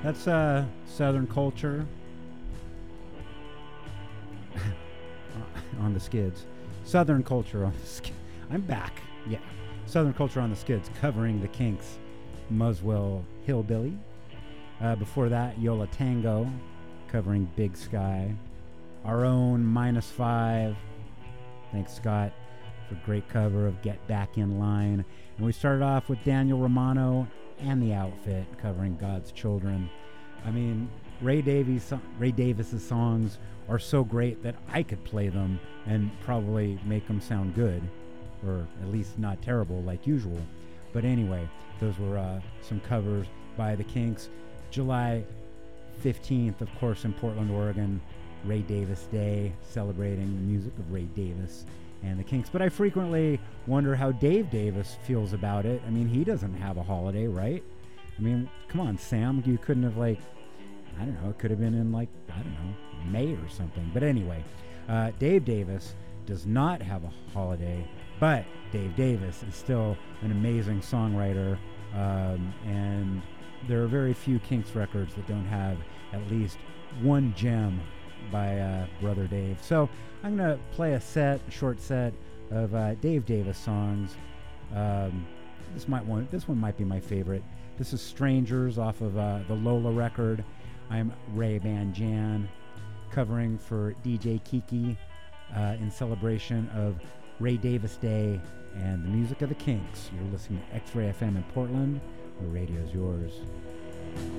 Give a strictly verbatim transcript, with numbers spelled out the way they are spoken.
That's uh, Southern Culture on the Skids. Southern Culture on the Skids. I'm back. Yeah. Southern Culture on the Skids covering the Kinks' Muswell Hillbilly. Uh, before that, Yola Tango covering Big Sky. Our own Minus Five. Thanks, Scott, for great cover of Get Back in Line. And we started off with Daniel Romano and The Outfit covering God's Children. I mean, Ray Davies, Ray Davis's songs are so great that I could play them and probably make them sound good, or at least not terrible like usual. But anyway, those were uh, some covers by the Kinks. July fifteenth, of course, in Portland, Oregon, Ray Davis Day, celebrating the music of Ray Davis and the Kinks. But I frequently wonder how Dave Davis feels about it. I mean, he doesn't have a holiday, right? I mean, come on, Sam, you couldn't have, like, I don't know, it could have been in, like, I don't know, May or something. But anyway, uh, Dave Davis does not have a holiday, but Dave Davis is still an amazing songwriter, um, and there are very few Kinks records that don't have at least one gem by uh, Brother Dave. So I'm going to play a set, a short set of uh, Dave Davis songs. Um, this might one, this one might be my favorite. This is Strangers off of uh, the Lola record. I'm Ray Van Jan, covering for D J Kiki uh, in celebration of Ray Davis Day and the music of the Kinks. You're listening to X-Ray F M in Portland, where radio is yours.